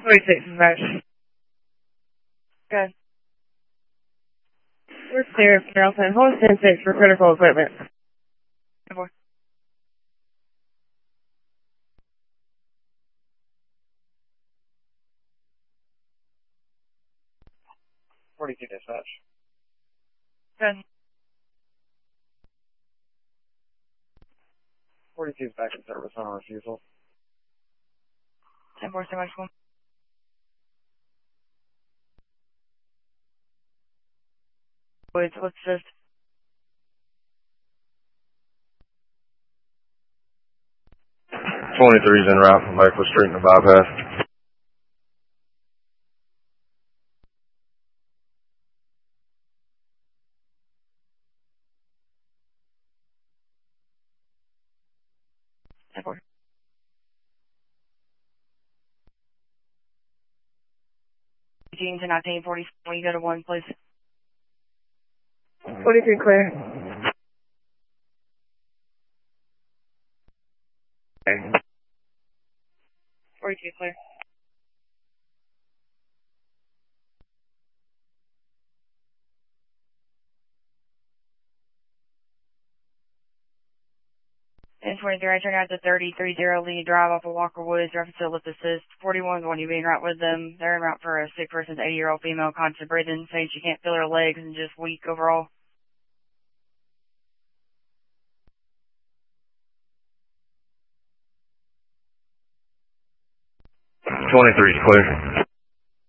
26 dispatch. Good. We're clear, Carrollton. Hold 10-6 for critical equipment. Good boy. Dispatch. Good. 42 is back in service on refusal. 10-4, stay by school. Wait, let's just... 23 is en route from Lakewood Street in the bypass. Jeans and 1940. When you go to 1, please. 23 clear. Okay. 42 clear. And 23, I turn out to 3030 Lee Drive off of Walker Woods, reference to lift assist. 41 is the one you being right with them. They're en route for a sick person's 80-year-old female, constant breathing, saying she can't feel her legs and just weak overall. 23 is clear.